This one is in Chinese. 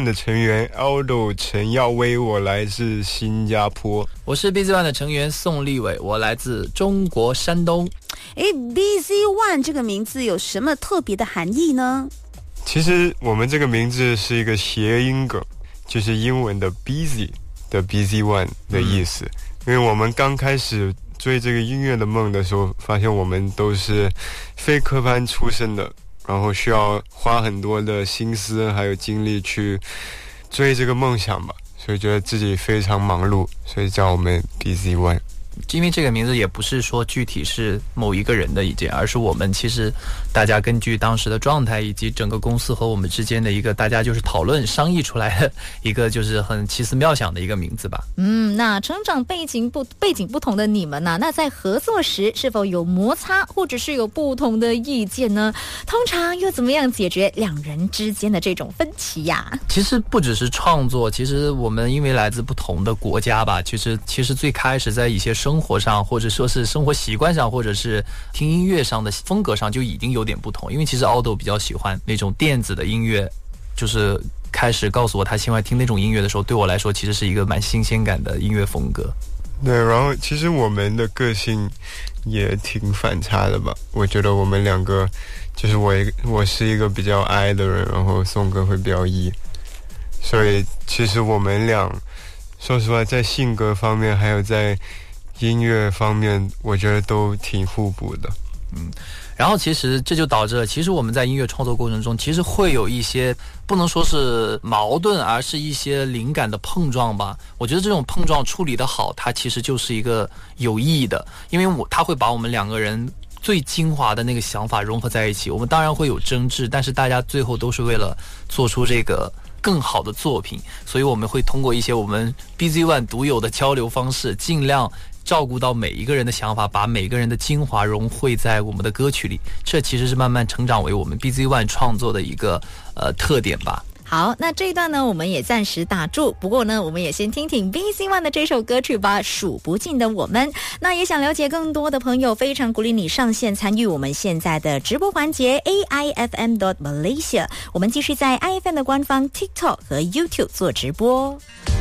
的成员 Aldo 陈耀威，我来自新加坡。 我是 BZ One 的成员宋立伟，我来自中国山东。 BZ One 这个名字有什么特别的含义呢？ 其实我们这个名字是一个谐音梗，就是英文的 busy 的 BZ One 的意思。因为我们刚开始追这个音乐的梦的时候，发现我们都是非科班出身的，然后需要花很多的心思还有精力去追这个梦想吧，所以觉得自己非常忙碌，所以叫我们 BZ One。 因为这个名字也不是说具体是某一个人的意见，而是我们其实大家根据当时的状态以及整个公司和我们之间的一个大家就是讨论商议出来的一个就是很奇思妙想的一个名字吧。 那成长背景不同的你们呢，那在合作时是否有摩擦或者是有不同的意见呢？通常又怎么样解决两人之间的这种分歧呀？ 其实不只是创作，其实我们因为来自不同的国家吧，其实最开始在一些生活上，或者说是生活习惯上，或者是听音乐上的风格上就已经有点不同。因为其实Aldo比较喜欢那种电子的音乐，就是开始告诉我他喜欢听那种音乐的时候，对我来说其实是一个蛮新鲜感的音乐风格。 对，然后其实我们的个性也挺反差的吧。我觉得我们两个就是我是一个比较 I 的人，然后宋哥会比较 E， 所以其实我们俩说实话在性格方面还有在音乐方面我觉得都挺互补的。 然后其实这就导致了，其实我们在音乐创作过程中其实会有一些不能说是矛盾，而是一些灵感的碰撞吧。我觉得这种碰撞处理得好，它其实就是一个有意义的，因为它会把我们两个人最精华的那个想法融合在一起。我们当然会有争执，但是大家最后都是为了做出这个更好的作品，所以我们会通过一些我们 BZ One 独有的交流方式，尽量照顾到每一个人的想法，把每个人的精华融汇在我们的歌曲里。这其实是慢慢成长为我们 BZ One 创作的一个特点吧。 好，那这一段呢我们也暂时打住，不过呢我们也先听听 BZ One 的这首歌曲吧，数不尽的我们。那也想了解更多的朋友，非常鼓励你上线参与我们现在的直播环节 AIFM.Malaysia， 我们继续在 IFM 的官方 TikTok 和 YouTube 做直播。